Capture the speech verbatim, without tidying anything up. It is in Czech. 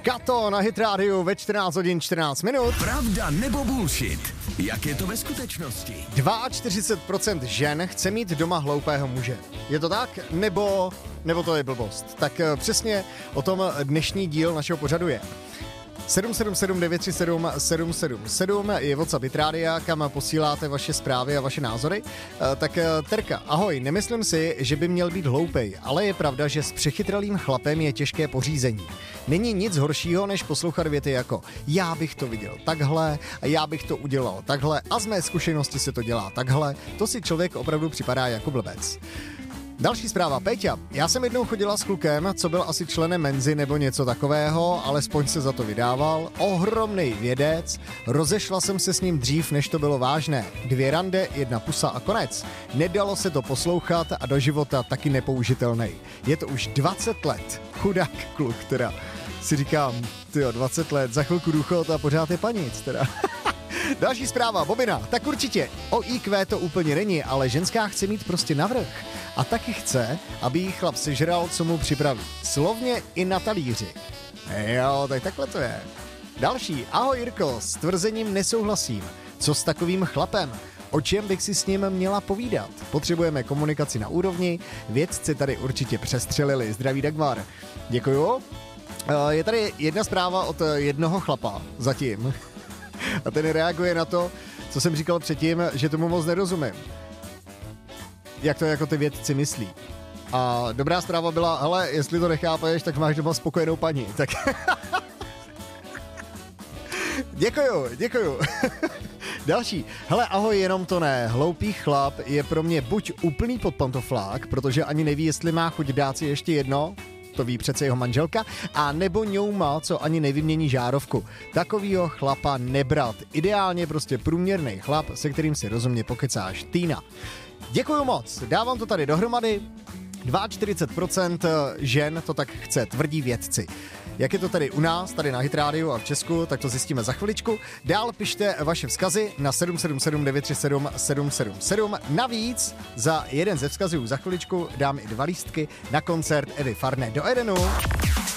Kato na Hit Radio ve čtrnáct hodin čtrnáct minut. Pravda nebo bullshit? Jak je to ve skutečnosti? čtyřicet dva procent žen chce mít doma hloupého muže. Je to tak? Nebo, nebo to je blbost? Tak přesně o tom dnešní díl našeho pořadu je. sedm sedm sedm devět tři sedm sedm sedm sedm je WhatsApp Hit Radia, kam posíláte vaše zprávy a vaše názory. Tak Terka, ahoj, nemyslím si, že by měl být hloupej, ale je pravda, že s přechytralým chlapem je těžké pořízení. Není nic horšího, než poslouchat věty jako já bych to viděl takhle a já bych to udělal takhle a z mé zkušenosti se to dělá takhle. To si člověk opravdu připadá jako blbec. Další zpráva. Péťa, já jsem jednou chodila s klukem, co byl asi členem Menzy nebo něco takového, alespoň se za to vydával. Ohromný vědec, rozešla jsem se s ním dřív, než to bylo vážné. Dvě rande, jedna pusa a konec. Nedalo se to poslouchat a do života taky nepoužitelný. Je to už dvacet let. Chudák kluk, teda. Si říkám, tyjo, dvacet let, za chvilku důchod a pořád je panic, teda. Další zpráva, Bobina, tak určitě, o í kvé to úplně není, ale ženská chce mít prostě navrch. A taky chce, aby jí chlap sežral, co mu připraví. Slovně i na talíři. Jo, tak takhle to je. Další, ahoj Jirko, s tvrzením nesouhlasím. Co s takovým chlapem? O čem bych si s ním měla povídat? Potřebujeme komunikaci na úrovni, vědci tady určitě přestřelili. Zdraví Dagmar. Děkuju. Je tady jedna zpráva od jednoho chlapa zatím. A ten reaguje na to, co jsem říkal předtím, že tomu moc nerozumím. Jak to jako ty vědci myslí. A dobrá zpráva byla, hele, jestli to nechápeš, tak máš doma spokojenou paní. Tak děkuju, děkuju. Další. Hele, ahoj, jenom to ne. Hloupý chlap je pro mě buď úplný podpantoflák, protože ani neví, jestli má chuť dát si ještě jedno, to ví přece jeho manželka, a nebo ňouma, co ani nevymění žárovku. Takovýho chlapa nebrat. Ideálně prostě průměrný chlap, se kterým si rozumně pokecáš. Týna. Děkuju moc, dávám to tady dohromady. čtyřicet dva procent žen to tak chce, tvrdí vědci. Jak je to tady u nás, tady na Hit Radio a v Česku, tak to zjistíme za chviličku. Dál pište vaše vzkazy na sedm sedm sedm devět tři sedm sedm sedm sedm. Navíc za jeden ze vzkazů za chviličku dám i dva lístky na koncert Evy Farné do Edenu.